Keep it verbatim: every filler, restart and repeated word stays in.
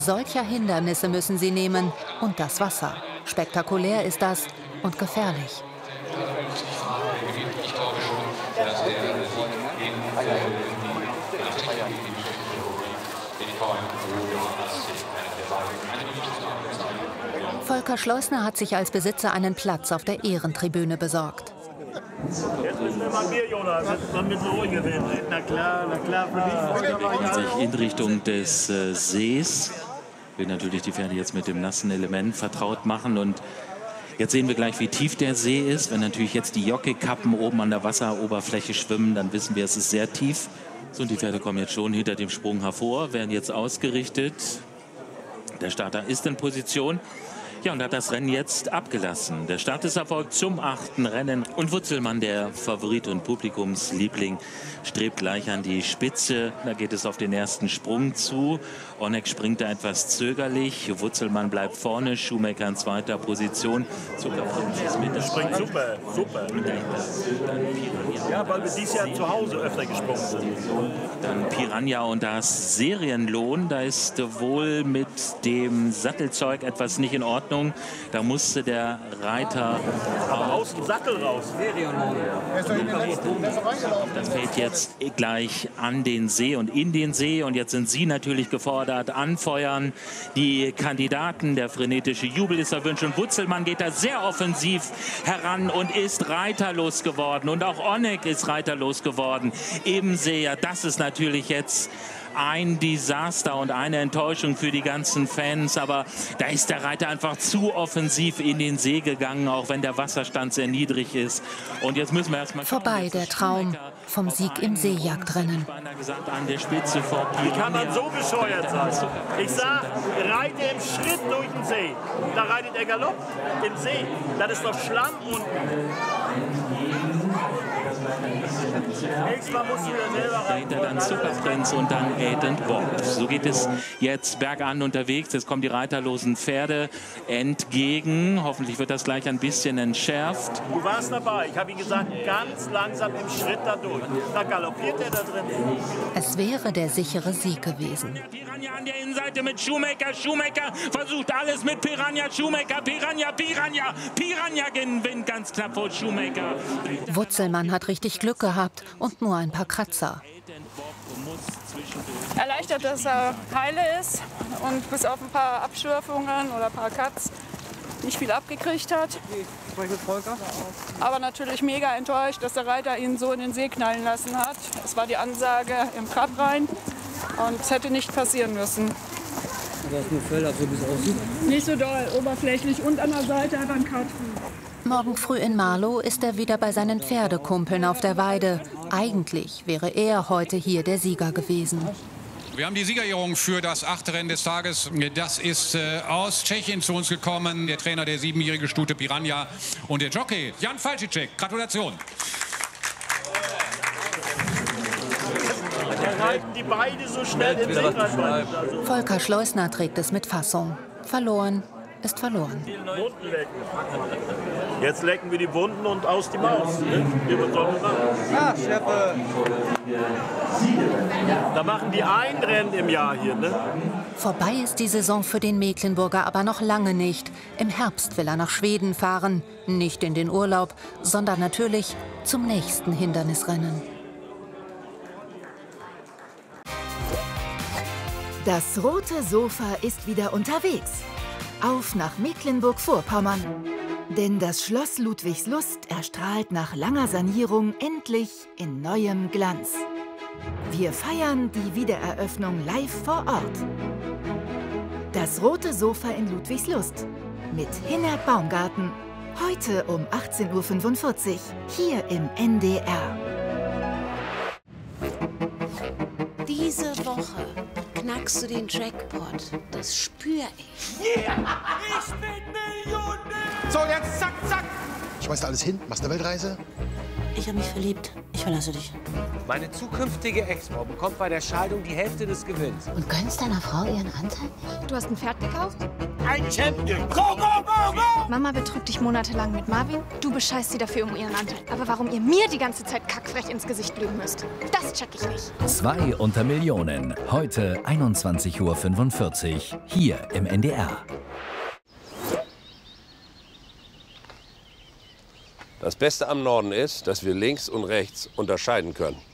Solcher Hindernisse müssen sie nehmen und das Wasser. Spektakulär ist das und gefährlich. Ich glaube schon, dass der Volker Schleusner hat sich als Besitzer einen Platz auf der Ehrentribüne besorgt. Jetzt müssen wir mal Bier, Jonas. Jetzt mal mit ruhig gewinnen. Na klar, na klar. Bewegen sich in Richtung des äh, Sees. Will natürlich die Pferde jetzt mit dem nassen Element vertraut machen. Und jetzt sehen wir gleich, wie tief der See ist. Wenn natürlich jetzt die Jockeykappen oben an der Wasseroberfläche schwimmen, dann wissen wir, es ist sehr tief. So, und die Pferde kommen jetzt schon hinter dem Sprung hervor, werden jetzt ausgerichtet. Der Starter ist in Position. Ja, und hat das Rennen jetzt abgelassen. Der Start ist erfolgt zum achten Rennen. Und Wutzelmann, der Favorit und Publikumsliebling, strebt gleich an die Spitze. Da geht es auf den ersten Sprung zu. Onek springt da etwas zögerlich. Wutzelmann bleibt vorne. Shoemaker in zweiter Position. Zuckerprinz ist mit. Das springt super, super. Ja, weil wir dieses Jahr zu Hause öfter gesprungen sind. Dann Piranha und das Serienlohn. Da ist wohl mit dem Sattelzeug etwas nicht in Ordnung. Da musste der Reiter Aber aus dem Sattel raus. Das fällt jetzt gleich an den See und in den See. Und jetzt sind Sie natürlich gefordert. Anfeuern die Kandidaten. Der frenetische Jubel ist erwünscht. Und Wutzelmann geht da sehr offensiv heran und ist reiterlos geworden. Und auch Onek ist reiterlos geworden. Im See. Ja, das ist natürlich jetzt ein Desaster und eine Enttäuschung für die ganzen Fans. Aber da ist der Reiter einfach zu offensiv in den See gegangen, auch wenn der Wasserstand sehr niedrig ist. Und jetzt müssen wir erstmal vorbei der Traum vom Sieg im Seejagdrennen. An der Spitze vor Wie kann man so bescheuert sein? Ich sag, reite im Schritt durch den See. Da reitet er Galopp im See. Das ist doch Schlamm unten. Nächstes Mal musst du ja selber rein. Dahinter dann Zuckerprinz und dann Agent Bob. So geht es jetzt bergan unterwegs. Jetzt kommen die reiterlosen Pferde entgegen. Hoffentlich wird das gleich ein bisschen entschärft. Du warst dabei. Ich habe ihm gesagt, ganz langsam im Schritt da durch. Da galoppiert er da drin. Es wäre der sichere Sieg gewesen. Piranha an der Innenseite mit Shoemaker. Shoemaker versucht alles mit Piranha. Shoemaker, Piranha, Piranha. Piranha gewinnt ganz knapp vor Shoemaker. Wutzelmann hat richtig Glück gehabt und nur ein paar Kratzer. Erleichtert, dass er heile ist und bis auf ein paar Abschürfungen oder ein paar Cuts nicht viel abgekriegt hat. Aber natürlich mega enttäuscht, dass der Reiter ihn so in den See knallen lassen hat. Es war die Ansage im Trab rein und es hätte nicht passieren müssen. Aber es ist nur Fell, so wie es aussieht. Nicht so doll, oberflächlich und an der Seite hat er einen Cut. Morgen früh in Marlow ist er wieder bei seinen Pferdekumpeln auf der Weide. Eigentlich wäre er heute hier der Sieger gewesen. Wir haben die Siegerehrung für das achte Rennen des Tages. Das ist äh, aus Tschechien zu uns gekommen. Der Trainer der siebenjährige Stute Piranha und der Jockey Jan Falčíček. Gratulation. Reiten die beide so schnell im See rein. Volker Schleusner trägt es mit Fassung. Verloren ist verloren. Wunden lecken. Jetzt lecken wir die Wunden und aus die Maus. Ne? Ah, Chefe. Da machen die ein Rennen im Jahr hier. Ne? Vorbei ist die Saison für den Mecklenburger aber noch lange nicht. Im Herbst will er nach Schweden fahren. Nicht in den Urlaub, sondern natürlich zum nächsten Hindernisrennen. Das rote Sofa ist wieder unterwegs. Auf nach Mecklenburg-Vorpommern. Denn das Schloss Ludwigslust erstrahlt nach langer Sanierung endlich in neuem Glanz. Wir feiern die Wiedereröffnung live vor Ort. Das rote Sofa in Ludwigslust mit Hinnerk Baumgarten. Heute um achtzehn Uhr fünfundvierzig hier im N D R. Diese Woche knackst du den Jackpot. Das spür ich. Yeah! Ich bin Millionär! So, jetzt zack, zack! Schmeißt alles hin, machst eine Weltreise. Ich habe mich verliebt. Ich verlasse dich. Meine zukünftige Ex-Frau bekommt bei der Scheidung die Hälfte des Gewinns. Und gönnst deiner Frau ihren Anteil nicht? Du hast ein Pferd gekauft? Ein Champion! Go, go, go, go! Mama betrügt dich monatelang mit Marvin. Du bescheißt sie dafür um ihren Anteil. Aber warum ihr mir die ganze Zeit kackfrech ins Gesicht lügen müsst, das check ich nicht. Zwei unter Millionen. Heute einundzwanzig Uhr fünfundvierzig. Hier im N D R. Das Beste am Norden ist, dass wir links und rechts unterscheiden können.